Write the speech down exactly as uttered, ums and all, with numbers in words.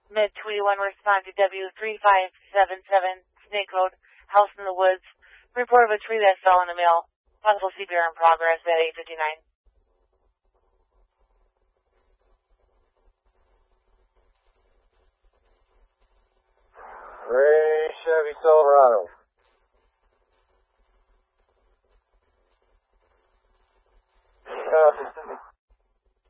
Mid twenty-one respond to W three five seven seven, Snake Road, House in the Woods. Report of a tree that fell in the mail. Possible C P R in progress at eight fifty-nine. Ray Chevy Silverado. Uh,